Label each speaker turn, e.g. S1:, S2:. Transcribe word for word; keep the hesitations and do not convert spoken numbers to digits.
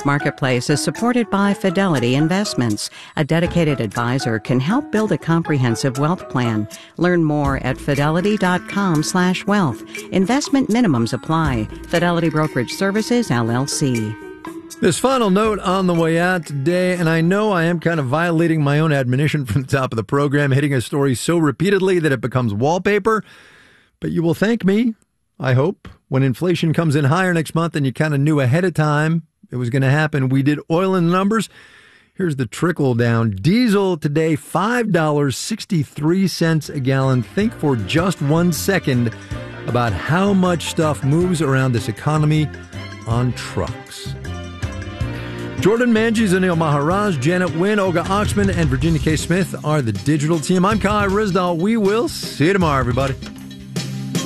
S1: Marketplace is supported by Fidelity Investments. A dedicated advisor can help build a comprehensive wealth plan. Learn more at fidelity.com slash wealth. Investment minimums apply. Fidelity Brokerage Services, L L C.
S2: This final note on the way out today, and I know I am kind of violating my own admonition from the top of the program, hitting a story so repeatedly that it becomes wallpaper, but you will thank me, I hope, when inflation comes in higher next month and you kind of knew ahead of time it was going to happen. We did oil in the numbers. Here's the trickle down. Diesel today, five dollars and sixty-three cents a gallon. Think for just one second about how much stuff moves around this economy on trucks. Jordan Manji, Anil Maharaj, Janet Wynn, Olga Oxman, and Virginia K. Smith are the digital team. I'm Kai Rizdal. We will see you tomorrow, everybody.